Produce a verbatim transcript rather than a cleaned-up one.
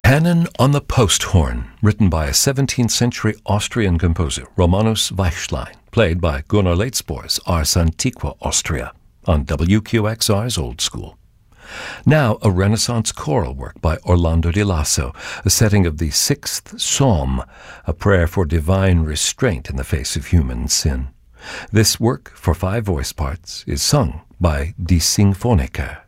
Canon on the Post Horn, written by a seventeenth century Austrian composer, Romanus Weichlein, played by Gunnar Leitzbor's Ars Antiqua Austria, on W Q X R's Old School. Now a Renaissance choral work by Orlando di Lasso, a setting of the sixth Psalm, a prayer for divine restraint in the face of human sin. This work, for five voice parts, is sung by Die Sinfoniker.